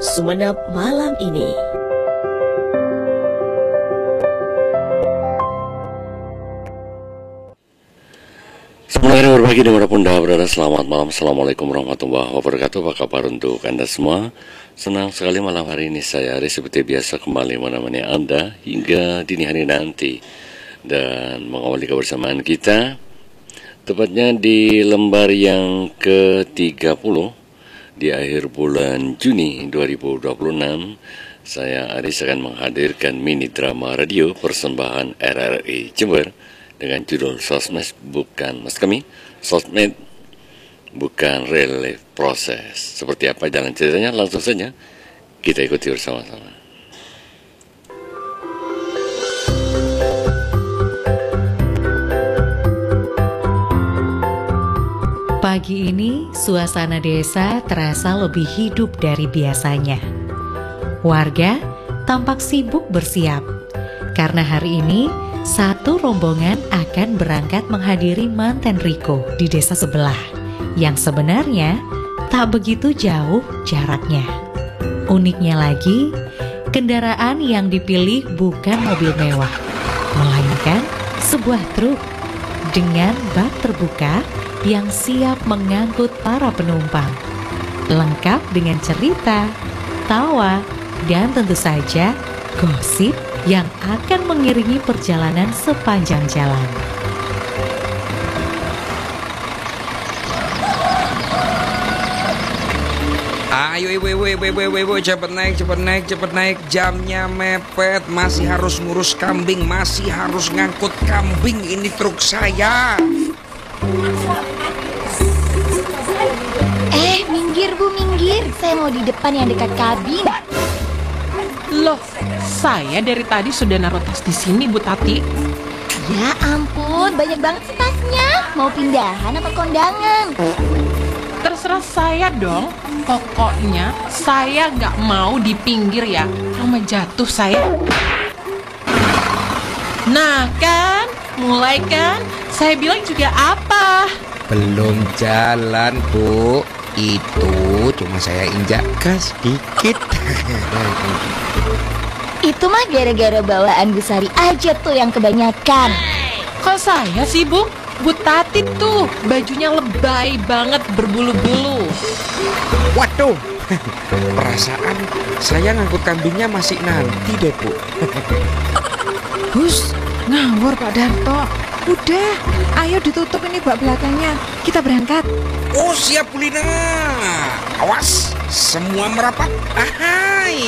Sumeneb malam ini. Sebenarnya berbagi dimanapun Anda berada, selamat malam. Assalamualaikum warahmatullahi wabarakatuh. Apa kabar untuk Anda semua? Senang sekali malam hari ini saya Ari seperti biasa kembali menemani Anda hingga dini hari nanti dan mengawali kebersamaan kita tepatnya di lembar yang ke-30 di akhir bulan Juni 2026. Saya Aris akan menghadirkan mini drama radio persembahan RRI Jember dengan judul Sosmed Bukan Mas Kami, Sosmed Bukan Relief Proses. Seperti apa jalan ceritanya? Langsung saja kita ikuti bersama-sama. Pagi ini suasana desa terasa lebih hidup dari biasanya. Warga tampak sibuk bersiap karena hari ini satu rombongan akan berangkat menghadiri manten Riko di desa sebelah yang sebenarnya tak begitu jauh jaraknya. Uniknya lagi, kendaraan yang dipilih bukan mobil mewah, melainkan sebuah truk dengan bak terbuka yang siap mengangkut para penumpang. Lengkap dengan cerita, tawa, dan tentu saja gosip yang akan mengiringi perjalanan sepanjang jalan. Ayo ibu, cepet naik, jamnya mepet, masih harus ngurus kambing, masih harus ngangkut kambing, ini truk saya. Minggir Bu, minggir, saya mau di depan yang dekat kabin. Loh, saya dari tadi sudah naruh tas di sini, Bu Tati. Ya ampun, banyak banget sih tasnya. Mau pindahan apa kondangan? Terserah saya dong. Pokoknya saya nggak mau di pinggir ya. Sama jatuh saya. Nah kan, mulai kan. Saya bilang juga apa? Belum jalan Bu, itu cuma saya injak gas dikit. Itu mah gara-gara bawaan Bu Sari aja tuh yang kebanyakan. Kok saya sih Bu? Bu Tati tuh bajunya lebay banget berbulu-bulu. Waduh, perasaan saya ngangkut kambingnya masih nanti deh Bu. Hus, ngawur Pak Darto. Udah, ayo ditutup ini bak belakangnya. Kita berangkat. Oh siap Bu Lina. Awas, semua merapat. Ahai.